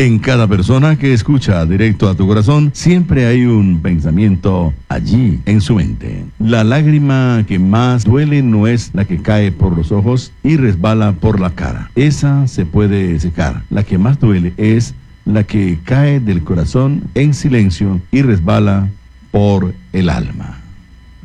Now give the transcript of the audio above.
En cada persona que escucha directo a tu corazón, siempre hay un pensamiento allí en su mente. La lágrima que más duele no es la que cae por los ojos y resbala por la cara. Esa se puede secar. La que más duele es la que cae del corazón en silencio y resbala por el alma.